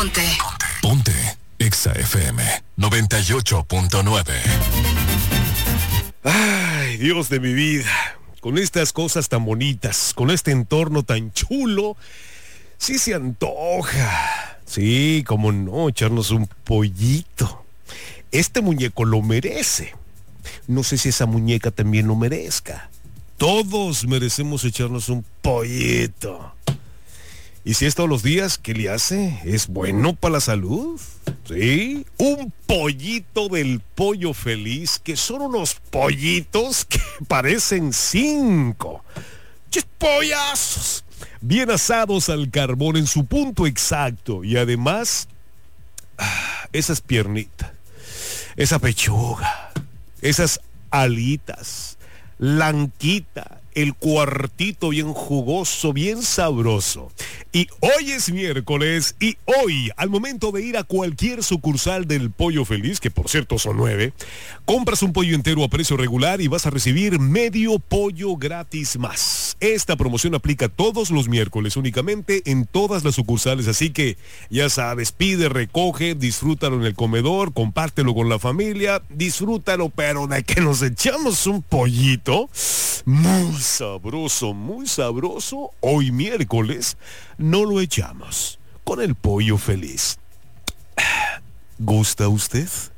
Ponte Exa FM 98.9. Ay, Dios de mi vida. Con estas cosas tan bonitas, con este entorno tan chulo, sí se antoja. Sí, cómo no, echarnos un pollito. Este muñeco lo merece. No sé si esa muñeca también lo merezca. Todos merecemos echarnos un pollito. Y si es todos los días, ¿qué le hace? ¿Es bueno para la salud? Sí, un pollito del Pollo Feliz, que son unos pollitos que parecen 5. ¡Ches pollazos! Bien asados al carbón en su punto exacto. Y además, esas piernitas, esa pechuga, esas alitas, lanquita, el cuartito bien jugoso, bien sabroso. Y hoy es miércoles y hoy, al momento de ir a cualquier sucursal del Pollo Feliz, que por cierto son 9, compras un pollo entero a precio regular y vas a recibir medio pollo gratis más. Esta promoción aplica todos los miércoles únicamente en todas las sucursales, así que ya sabes, pide, recoge, disfrútalo en el comedor, compártelo con la familia, disfrútalo, pero de que nos echamos un pollito muy sabroso, hoy miércoles no lo echamos con el Pollo Feliz. ¿Gusta usted?